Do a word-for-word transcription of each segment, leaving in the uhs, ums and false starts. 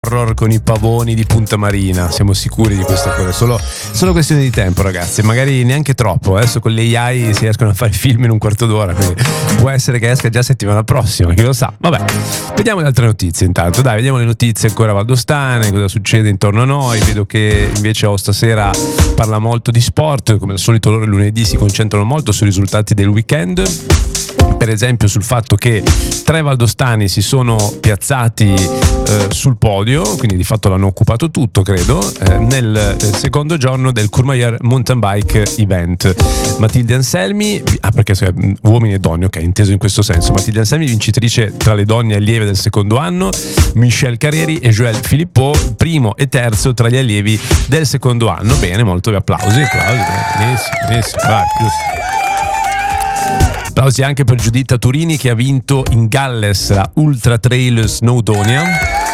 horror con i pavoni di Punta Marina, siamo sicuri di questa cosa, solo, solo questione di tempo, ragazzi, magari neanche troppo. Adesso con l'A I si riescono a fare film in un quarto d'ora, quindi può essere che esca già settimana prossima, chi lo sa. Vabbè, vediamo le altre notizie intanto, dai, vediamo le notizie ancora valdostane, cosa succede intorno a noi. Vedo che invece oh, stasera parla molto di sport, come al solito loro il lunedì si concentrano molto sui risultati del weekend. Per esempio sul fatto che tre valdostani si sono piazzati eh, sul podio, quindi di fatto l'hanno occupato tutto, credo, eh, nel eh, secondo giorno del Courmayeur Mountain Bike Event. Matilde Anselmi, ah perché se, uomini e donne, ok, inteso in questo senso. Matilde Anselmi, vincitrice tra le donne allieve del secondo anno, Michelle Carreri e Joël Philippot, primo e terzo tra gli allievi del secondo anno. Bene, molto applausi, applausi, benissimo, benissimo, vai, giusto. Applausi anche per Giuditta Turini che ha vinto in Galles la Ultra Trail Snowdonia.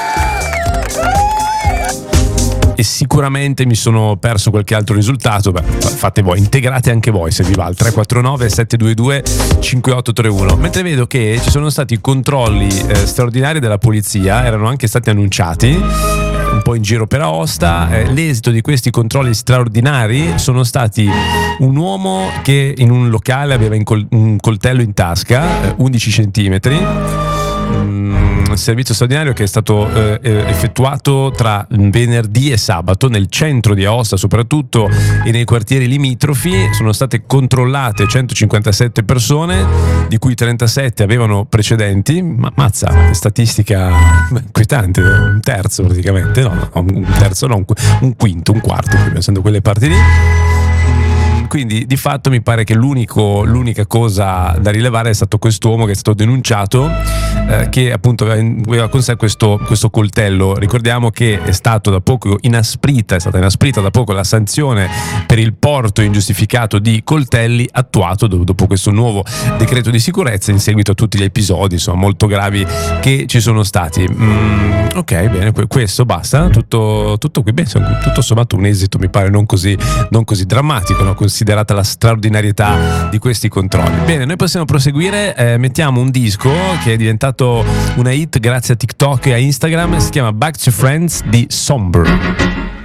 E sicuramente mi sono perso qualche altro risultato. Beh, fate voi, integrate anche voi se vi va al tre quattro nove sette due due cinque otto tre uno. Mentre vedo che ci sono stati controlli eh, straordinari della polizia, erano anche stati annunciati un po' in giro per Aosta. Eh, l'esito di questi controlli straordinari sono stati un uomo che in un locale aveva in col- un coltello in tasca, eh, undici centimetri. Un servizio straordinario che è stato eh, effettuato tra venerdì e sabato nel centro di Aosta soprattutto e nei quartieri limitrofi. Sono state controllate centocinquantasette persone, di cui trentasette avevano precedenti. Ma mazza, statistica inquietante, un terzo praticamente, no, no un terzo no, un quinto, un quarto, essendo quelle parti lì. Quindi di fatto mi pare che l'unico, l'unica cosa da rilevare è stato quest'uomo che è stato denunciato, eh, che appunto aveva con sé questo, questo coltello. Ricordiamo che è stato da poco inasprita, è stata inasprita da poco la sanzione per il porto ingiustificato di coltelli, attuato dopo questo nuovo decreto di sicurezza in seguito a tutti gli episodi insomma molto gravi che ci sono stati. Mm, ok, bene, questo basta, tutto, tutto qui, beh, tutto sommato un esito mi pare non così, non così drammatico, no? Considerata la straordinarietà di questi controlli. Bene, noi possiamo proseguire, eh, mettiamo un disco che è diventato una hit grazie a TikTok e a Instagram, si chiama Back to Friends di Somber.